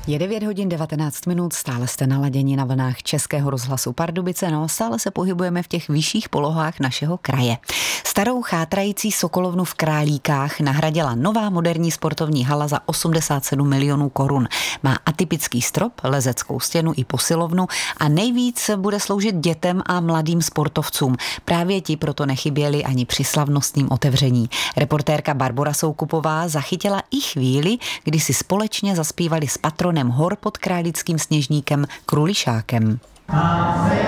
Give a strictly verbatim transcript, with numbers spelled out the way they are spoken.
Je devět hodin devatenáct minut, stále jste naladěni na vlnách Českého rozhlasu Pardubice, no a stále se pohybujeme v těch vyšších polohách našeho kraje. Starou chátrající sokolovnu v Králíkách nahradila nová moderní sportovní hala za osmdesát sedm milionů korun. Má atypický strop, lezeckou stěnu i posilovnu a nejvíc bude sloužit dětem a mladým sportovcům. Právě ti proto nechyběli ani při slavnostním otevření. Reportérka Barbora Soukupová zachytila i chvíli, kdy si společně zaspívali s patronem hor pod Králickým Sněžníkem Krulišákem.